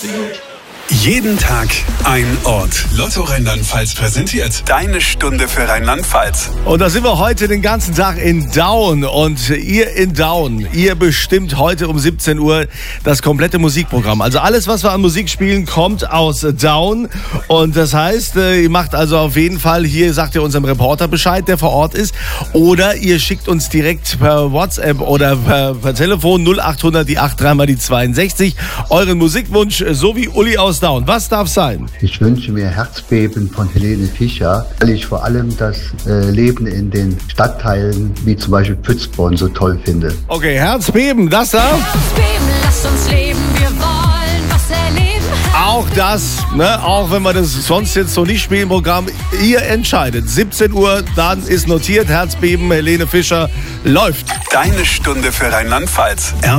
Jeden Tag ein Ort. Lotto Rheinland-Pfalz präsentiert deine Stunde für Rheinland-Pfalz. Und da sind wir heute den ganzen Tag in Daun. Und ihr in Daun, ihr bestimmt heute um 17 Uhr das komplette Musikprogramm. Also alles, was wir an Musik spielen, kommt aus Daun. Und das heißt, ihr macht also auf jeden Fall, hier sagt ihr unserem Reporter Bescheid, der vor Ort ist. Oder ihr schickt uns direkt per WhatsApp oder per Telefon 0800 die 83 mal die 62 euren Musikwunsch, so wie Uli aus Daun. Was darf sein? Ich wünsche mir Herzbeben von Helene Fischer, weil ich vor allem das Leben in den Stadtteilen wie zum Beispiel Pützborn so toll finde. Okay, Herzbeben, das darf? Herzbeben, lasst uns leben, wir wollen was erleben. Auch das, ne, auch wenn wir das sonst jetzt so nicht spielen im Programm, ihr entscheidet. 17 Uhr, dann ist notiert, Herzbeben, Helene Fischer läuft. Deine Stunde für Rheinland-Pfalz.